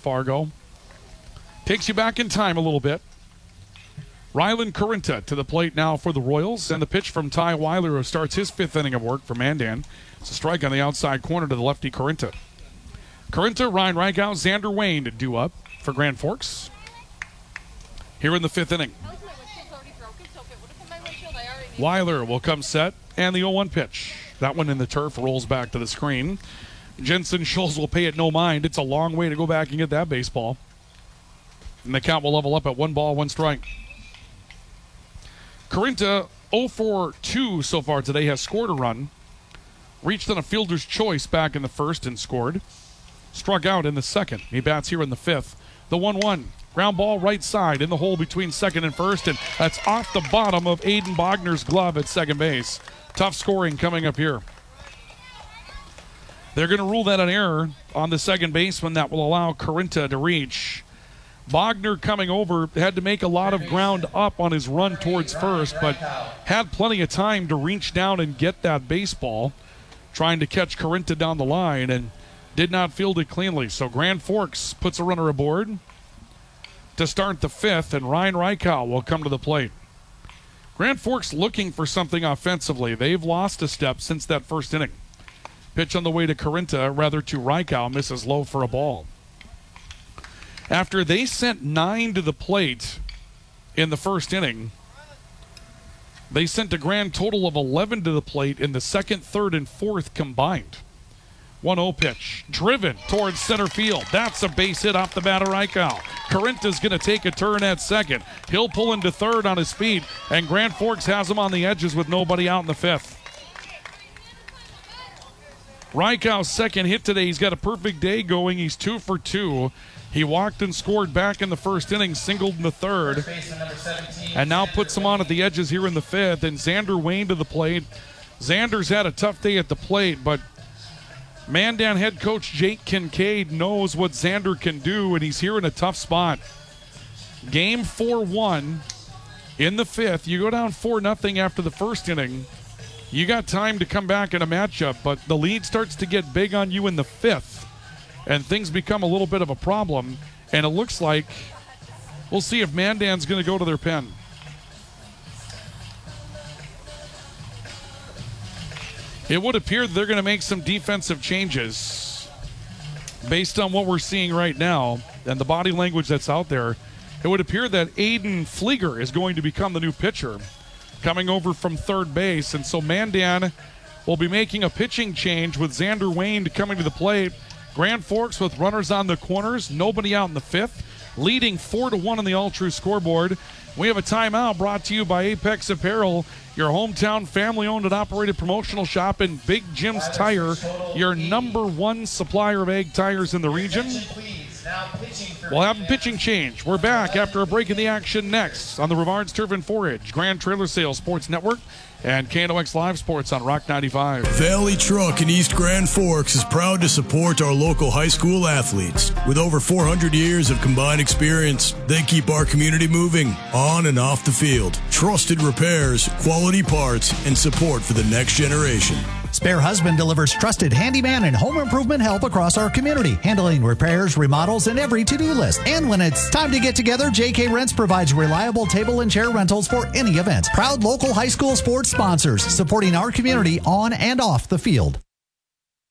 Fargo. Takes you back in time a little bit. Rylan Carinta to the plate now for the Royals. And the pitch from Ty Weiler, who starts his fifth inning of work for Mandan. It's a strike on the outside corner to the lefty Carinta. Carinta, Ryan Reichow, Xander Wayne to do up for Grand Forks here in the fifth inning. Weiler will come set, and the 0-1 pitch. That one in the turf rolls back to the screen. Jensen Schultz will pay it no mind. It's a long way to go back and get that baseball. And the count will level up at 1 ball, 1 strike. Carinta, 0 for 2 so far today, has scored a run. Reached on a fielder's choice back in the first and scored. Struck out in the second. He bats here in the fifth. The 1-1. Ground ball right side in the hole between second and first, and that's off the bottom of Aiden Bogner's glove at second base. Tough scoring coming up here. They're going to rule that an error on the second baseman. That will allow Carinta to reach. Bogner coming over had to make a lot of ground up on his run towards first, but had plenty of time to reach down and get that baseball, trying to catch Carinta down the line, and did not field it cleanly. So Grand Forks puts a runner aboard to start the fifth, and Ryan Reichow will come to the plate. Grand Forks looking for something offensively. They've lost a step since that first inning. Pitch on the way to Carinta, rather to Reichow, misses low for a ball. After they sent 9 to the plate in the first inning, they sent a grand total of 11 to the plate in the second, third, and fourth combined. 1-0 pitch, driven towards center field. That's a base hit off the bat of Reichow. Carinta's going to take a turn at second. He'll pull into third on his feet, and Grand Forks has him on the edges with nobody out in the fifth. Reichow's second hit today. He's got a perfect day going. He's 2 for 2. He walked and scored back in the first inning, singled in the third, and now puts him on at the edges here in the fifth. And Xander Wayne to the plate. Xander's had a tough day at the plate, but Mandan head coach Jake Kincaid knows what Xander can do, and he's here in a tough spot. Game 4-1 in the fifth. You go down 4-0 after the first inning. You got time to come back in a matchup, but the lead starts to get big on you in the fifth, and things become a little bit of a problem. And it looks like we'll see if Mandan's going to go to their pen. It would appear that they're going to make some defensive changes based on what we're seeing right now and the body language that's out there. It would appear that Aiden Flieger is going to become the new pitcher, coming over from third base. And so Mandan will be making a pitching change with Xander Wayne coming to the plate. Grand Forks with runners on the corners, nobody out in the fifth, leading 4-1 on the All True scoreboard. We have a timeout brought to you by Apex Apparel, your hometown family-owned and operated promotional shop in Big Jim's Tire, your #1 supplier of egg tires in the region. We'll have a pitching change. We're back after a break in the action next on the Rivards Turf and Forage, Grand Trailer Sales Sports Network, and KNOX Live Sports on Rock 95. Valley Truck in East Grand Forks is proud to support our local high school athletes. With over 400 years of combined experience, they keep our community moving on and off the field. Trusted repairs, quality parts, and support for the next generation. Spare Husband delivers trusted handyman and home improvement help across our community, handling repairs, remodels, and every to-do list. And when it's time to get together, JK Rents provides reliable table and chair rentals for any event. Proud local high school sports sponsors, supporting our community on and off the field.